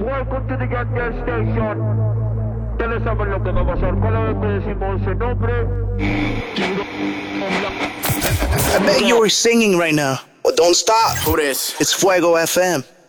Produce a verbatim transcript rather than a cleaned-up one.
Welcome to the Goddamn Station. Ustedes saben lo que va a pasar. Cada vez que decimos ese nombre. I bet you were singing right now. Well, don't stop. Who this? It's Fuego F M.